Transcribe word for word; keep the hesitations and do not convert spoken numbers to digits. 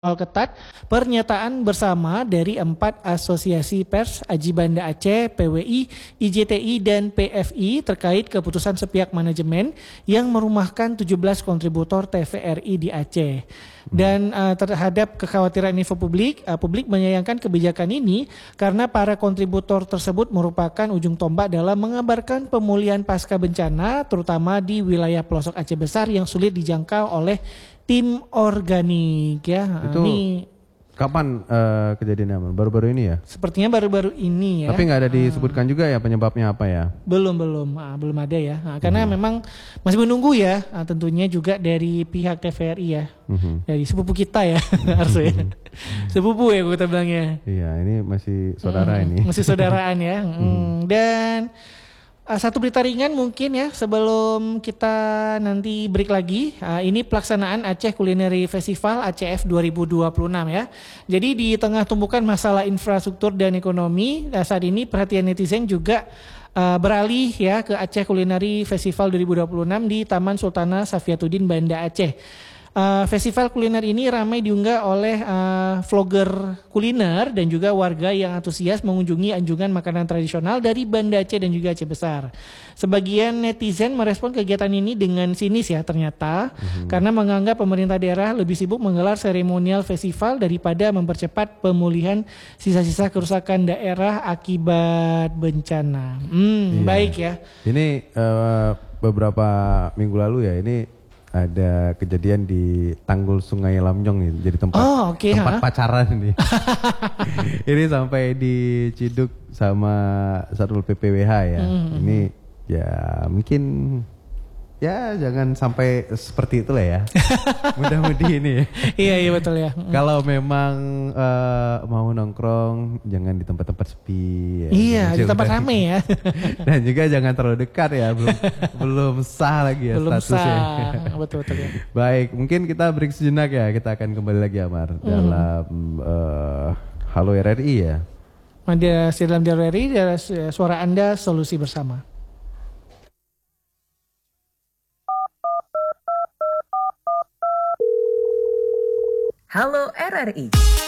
ketat pernyataan bersama dari empat asosiasi pers, Aji Banda Aceh, P W I, I J T I, dan P F I terkait keputusan sepihak manajemen yang merumahkan tujuh belas kontributor T V R I di Aceh. Dan uh, terhadap kekhawatiran info publik, uh, publik menyayangkan kebijakan ini karena para kontributor tersebut merupakan ujung tombak dalam mengabarkan pemulihan pasca bencana, terutama di wilayah pelosok Aceh Besar yang sulit dijangkau oleh tim organik ya. Itu ini kapan uh, kejadiannya? Baru-baru ini ya? Sepertinya baru-baru ini ya. Tapi nggak ada disebutkan uh, juga ya penyebabnya apa ya? Belum belum uh, belum ada ya. Nah, karena hmm. memang masih menunggu ya. Uh, tentunya juga dari pihak T V R I ya, hmm. dari sepupu kita ya harusnya. Sepupu ya kita bilangnya. Iya, ini masih saudara hmm, ini. Masih saudaraan ya. Hmm. Hmm. Dan Uh, satu berita ringan mungkin ya sebelum kita nanti break lagi. Uh, ini pelaksanaan Aceh Culinary Festival A C F dua ribu dua puluh enam ya. Jadi di tengah tumpukan masalah infrastruktur dan ekonomi, uh, saat ini perhatian netizen juga uh, beralih ya ke Aceh Culinary Festival dua ribu dua puluh enam di Taman Sultanah Safiatuddin Banda Aceh. Uh, festival kuliner ini ramai diunggah oleh uh, vlogger kuliner dan juga warga yang antusias mengunjungi anjungan makanan tradisional dari Banda Aceh dan juga Aceh Besar. Sebagian netizen merespon kegiatan ini dengan sinis ya ternyata, mm-hmm. karena menganggap pemerintah daerah lebih sibuk menggelar seremonial festival daripada mempercepat pemulihan sisa-sisa kerusakan daerah akibat bencana. Hmm, iya. Baik ya. Ini uh, beberapa minggu lalu ya ini ada kejadian di Tanggul Sungai Lamjong nih, jadi tempat oh, okay, tempat ha? pacaran ini. Ini sampai diciduk sama Satpol P P W H ya. Mm-hmm. Ini ya mungkin ya jangan sampai seperti itulah ya. Mudah-mudi ini. Iya iya betul ya. Kalau memang uh, mau nongkrong jangan di tempat-tempat sepi. Ya. Iya di tempat ramai ya. Dan juga jangan terlalu dekat ya. Belum belum sah lagi ya belum statusnya. Sah. Betul betul ya. Baik, mungkin kita break sejenak ya. Kita akan kembali lagi Amar mm. dalam uh, Halo R R I ya. Ada dalam R R I, suara Anda solusi bersama. Halo R R I.